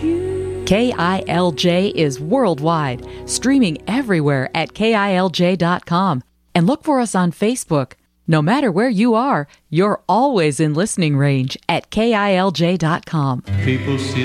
KILJ is worldwide, streaming everywhere at KILJ.com. And look for us on Facebook. No matter where you are, you're always in listening range at KILJ.com. People see